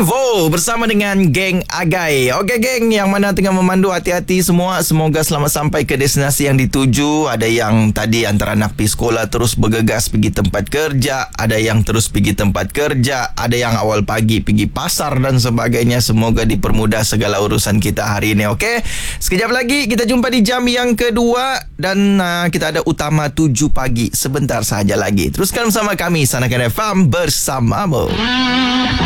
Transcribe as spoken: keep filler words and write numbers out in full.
Vivo bersama dengan geng Agai. Okey geng, yang mana tengah memandu, hati-hati semua. Semoga selamat sampai ke destinasi yang dituju. Ada yang tadi antara anak pergi sekolah terus bergegas pergi tempat kerja, ada yang terus pergi tempat kerja, ada yang awal pagi pergi pasar dan sebagainya. Semoga dipermudah segala urusan kita hari ini. Okey, sekejap lagi kita jumpa di jam yang kedua dan uh, kita ada utama tujuh pagi sebentar sahaja lagi. Teruskan bersama kami Sanakan F M bersamamu.